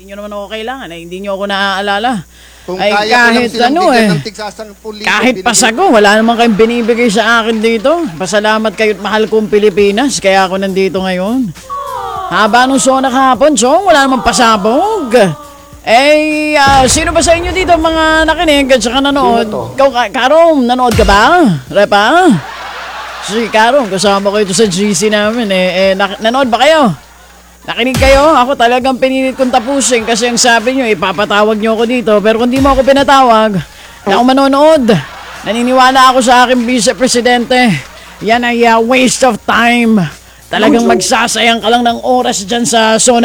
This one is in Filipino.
Hindi nyo naman ako kailangan, hindi nyo ako naaalala. Kung Ay, kaya ko kahit lang silang ano bigyan eh. ng tig-10,000, Kahit binigyan pasago, wala naman kayong binibigay sa akin dito. Pasalamat kayo't mahal kong Pilipinas, kaya ako nandito ngayon. Haba nung sona kahapon, Chong, wala namang pasabog. Eh, sino ba sa inyo dito mga nakinig at saka nanood? Sino to? Ikaw, Karom, nanood ka ba? Repa? Si Karom, kasama ko ito sa GC namin nanood ba kayo? Nakinig kayo? Ako talagang pinilit kong tapusin kasi ang sabi nyo, ipapatawag nyo ako dito. Pero kung di mo ako pinatawag, na ako manonood. Naniniwala ako sa aking vice-presidente. Yan ay waste of time. Talagang magsasayang ka lang ng oras dyan sa zona.